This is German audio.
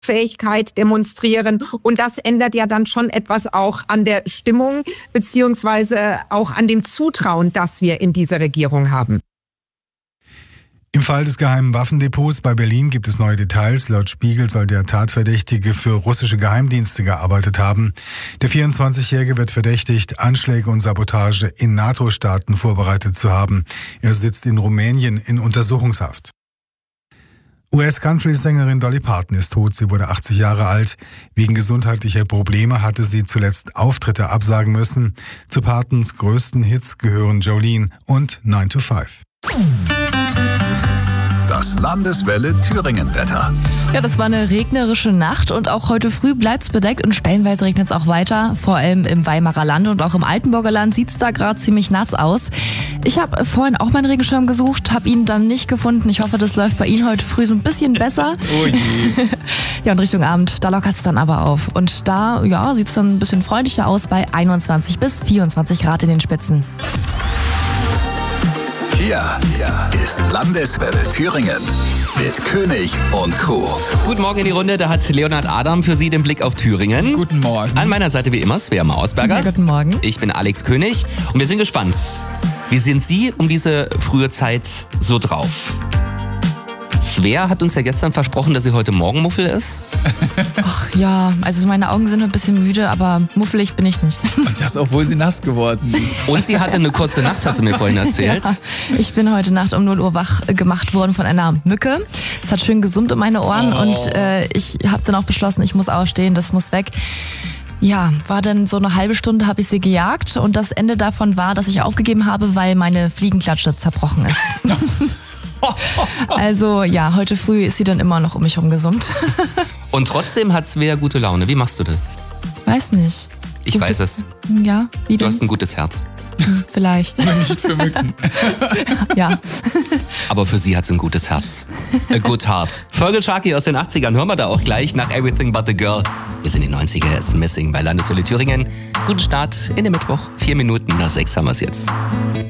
Fähigkeit demonstrieren. Und das ändert ja dann schon etwas auch an der Stimmung, beziehungsweise auch an dem Zutrauen, das wir in dieser Regierung haben. Im Fall des geheimen Waffendepots bei Berlin gibt es neue Details. Laut Spiegel soll der Tatverdächtige für russische Geheimdienste gearbeitet haben. Der 24-Jährige wird verdächtigt, Anschläge und Sabotage in NATO-Staaten vorbereitet zu haben. Er sitzt in Rumänien in Untersuchungshaft. US-Country-Sängerin Dolly Parton ist tot. Sie wurde 80 Jahre alt. Wegen gesundheitlicher Probleme hatte sie zuletzt Auftritte absagen müssen. Zu Partons größten Hits gehören Jolene und 9 to 5. Das Landeswelle Thüringen-Wetter. Ja, das war eine regnerische Nacht und auch heute früh bleibt es bedeckt und stellenweise regnet es auch weiter. Vor allem im Weimarer Land und auch im Altenburger Land sieht es da gerade ziemlich nass aus. Ich habe vorhin auch meinen Regenschirm gesucht, habe ihn dann nicht gefunden. Ich hoffe, das läuft bei Ihnen heute früh so ein bisschen besser. Oh je. Ja, und Richtung Abend, da lockert es dann aber auf. Und da sieht es dann ein bisschen freundlicher aus bei 21 bis 24 Grad in den Spitzen. Hier ist Landeswelle Thüringen mit König und Co. Guten Morgen in die Runde, da hat Leonhard Adam für Sie den Blick auf Thüringen. Guten Morgen. An meiner Seite wie immer Svea Mausberger. Ja, guten Morgen. Ich bin Alex König und wir sind gespannt. Wie sind Sie um diese frühe Zeit so drauf? Svea hat uns ja gestern versprochen, dass sie heute Morgen Muffel ist. Ach ja, also meine Augen sind ein bisschen müde, aber muffelig bin ich nicht. Und das, obwohl sie nass geworden sind. Und sie hatte eine kurze Nacht, hat sie mir vorhin erzählt. Ja, ich bin heute Nacht um 0 Uhr wach gemacht worden von einer Mücke. Es hat schön gesummt in meine Ohren und ich habe dann auch beschlossen, ich muss aufstehen, das muss weg. Ja, war dann so eine halbe Stunde, habe ich sie gejagt und das Ende davon war, dass ich aufgegeben habe, weil meine Fliegenklatsche zerbrochen ist. Also ja, heute früh ist sie dann immer noch um mich herum gesummt. Und trotzdem hat Svea gute Laune. Wie machst du das? Weiß nicht. Ich weiß es. Ja, wie Du denn? hast ein gutes Herz. Vielleicht. Nicht für Mücken. Ja. Aber für sie hat sie ein gutes Herz. A good heart. Fergal Sharkey aus den 80ern hören wir da auch gleich nach Everything But The Girl. Wir sind in den 90er, ist Missing bei Landeswelle Thüringen. Guten Start in den Mittwoch. 4 Minuten nach 6 haben wir es jetzt.